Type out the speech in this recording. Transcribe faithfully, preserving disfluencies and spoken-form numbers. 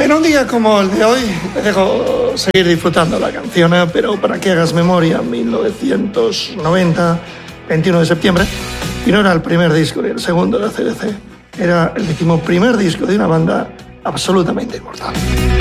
En un día como el de hoy, te dejo seguir disfrutando la canción, ¿eh? Pero para que hagas memoria, mil novecientos noventa, veintiuno de septiembre, y no era el primer disco ni el segundo de A C D C, era el decimoprimer disco de una banda absolutamente inmortal.